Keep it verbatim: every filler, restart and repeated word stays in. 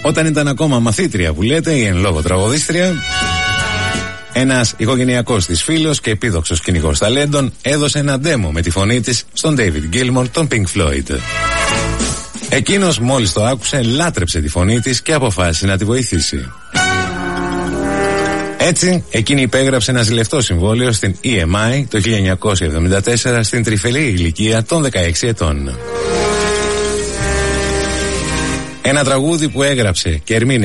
Όταν ήταν ακόμα μαθήτρια που λέτε, η εν λόγω τραγουδίστρια, ένας οικογενειακός της φίλος και επίδοξος κυνηγός ταλέντων έδωσε ένα demo με τη φωνή της στον David Gilmour των Pink Floyd. Εκείνος μόλις το άκουσε, λάτρεψε τη φωνή της και αποφάσισε να τη βοηθήσει. Έτσι, εκείνη υπέγραψε ένα ζηλευτό συμβόλαιο στην ι εμ άι το χίλια εννιακόσια εβδομήντα τέσσερα στην τρυφερή ηλικία των δεκαέξι ετών. Ένα τραγούδι που έγραψε και ερμήνευσε